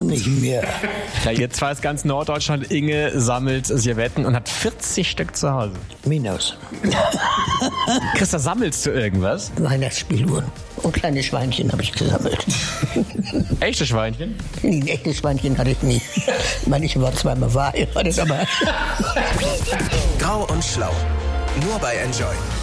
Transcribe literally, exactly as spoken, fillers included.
nicht mehr. Ja, jetzt weiß ganz Norddeutschland, Inge sammelt Servetten und hat vierzig Stück zu Hause. Minus. Christa, sammelst du irgendwas? Weihnachtsspieluhren. Und kleine Schweinchen habe ich gesammelt. Echte Schweinchen? Ein echtes Schweinchen hatte ich nie. Ich meine, ich war zweimal verheiratet, aber... Grau und Schlau. Nur bei Enjoy.